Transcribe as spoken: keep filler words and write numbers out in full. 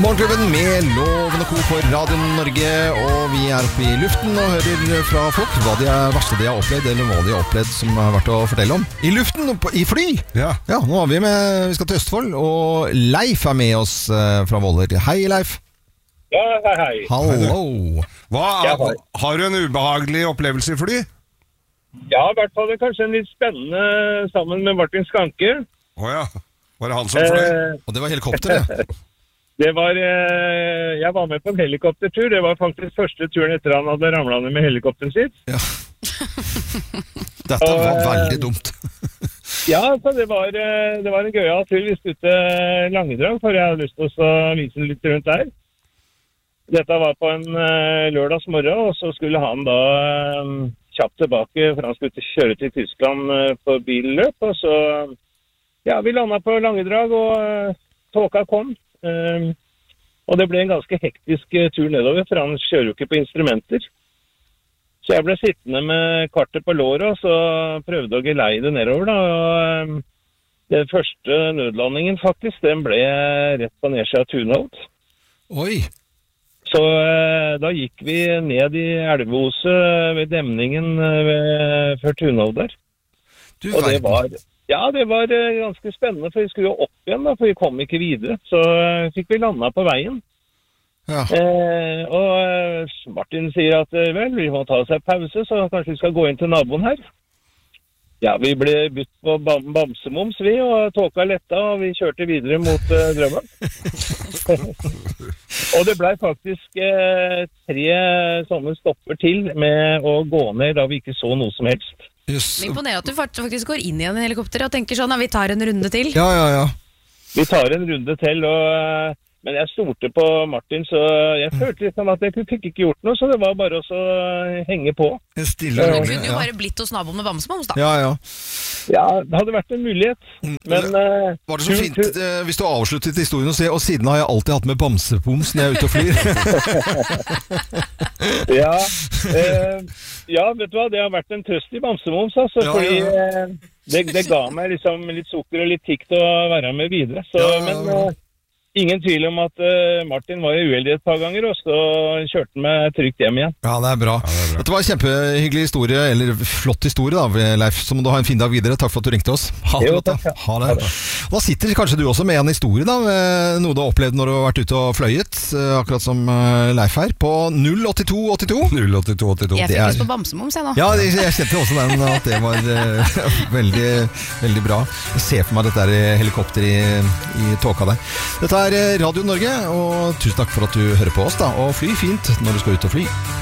Morgenklubben med Loven og Co på Radio Norge, og vi er oppe i luften og hører fra folk hva de er verste de har opplevd, eller hva de har opplevd som har vært å fortelle om. I luften, i fly! Ja. Ja, nå er vi med, vi skal til Østfold, og Leif er med oss fra Våler. Hei, Leif. Ja, hei, hei. Hallo. Hva, Ja, hei. har du en ubehagelig opplevelse i fly? Ja, i hvert fall det er kanskje en litt spennende sammen med Martin Skanke. Åja, var det han som fløy? Eh, Og det var helikopteret. det var, eh, jeg var med på en helikoptertur. Det var faktisk første turen etter han hadde ramlet ned med helikopteren sitt. Ja. Dette var veldig dumt. Ja, så det var, eh, det var en gøyal tur. Vi skulle til Langedrag, for jeg hadde lyst til å vise litt rundt der. Dette var på en eh, lørdags morgen, og så skulle han da eh, kjapt tilbake, for han skulle kjøre til Tyskland eh, på billøp. Og så, ja, vi landet på Langedrag, og eh, tåka kom. Um, og det ble en ganske hektisk uh, tur nedover, for han kjører jo ikke på instrumenter. Så jeg ble sittende med kartet på låret, og så prøvde å geleide nedover da. Og, um, den første nødlandingen faktisk, den ble rett på nedsida av Tunholt. Oi. Så uh, da gikk vi ned i elveoset ved demningen uh, ved, før Tunholt der. Du Og det verden. var... Ja, det var uh, ganske spennende, for vi skulle jo opp igjen, da, for vi kom ikke videre. Så uh, fikk vi landa på veien. Ja. Eh, og uh, Martin sier at uh, vel, vi må ta oss en pause, så kanskje vi skal gå inn til naboen her. Ja, vi ble bytt på bam bamsemums, vi, og tåka letta, og vi kjørte videre mot uh, drømmen. Og det ble faktisk uh, tre sånne stopper til med å gå ned da vi ikke så noe som helst. Just. Det imponerer at du faktisk går inn igjen i helikopteret og tenker sånn, ja, vi tar en runde til. Ja, ja, ja. Vi tar en runde til, og, men jeg stolte på Martin, så jeg følte liksom at jeg fikk ikke gjort noe, så det var bare å så henge på. En stille Du rolig. kunne jo Ja. bare blitt hos naboen med bamsemums da. Ja, ja. Ja, det hadde vært en mulighet, men... eh, Var det så tur- fint tur- eh, hvis du avsluttet historien og sier, og siden har jeg alltid hatt med bamsepoms når jeg er ute og flyr. Ja, eh, ja, vet du hva, det har vært en trøst i bamsemums, altså, Ja, fordi ja. eh, det, det ga meg liksom litt sukker og litt tikk til å være med videre, så, Ja, ja, men... ja. eh, ingen tvil om at uh, Martin var jo uheldig et par ganger, og så kjørte han meg trygt hjem igjen. Ja, det er bra. Ja, det er bra. Dette var en kjempehyggelig historie, eller flott historie da, Leif. Så må du ha en fin dag videre. Takk for at du ringte oss. Ha det Jo, godt da. takk, ja. Ha det. Ha det. Og da sitter kanskje du også med en historie da, med noe du har opplevd når du har vært ute og fløyet, eh, akkurat som eh, Leif her, på null åtte to åtte to. null åtte to åtte to. Jeg det fikk er- lyst på bamsemums jeg nå. Ja, jeg jeg kjente også den, at det var eh, veldig, veldig bra. Jeg ser for meg dette der helikopter i, i tåka der. Dette er eh, Radio Norge, og tusen takk for at du hører på oss da, og fly fint når du skal ut og fly.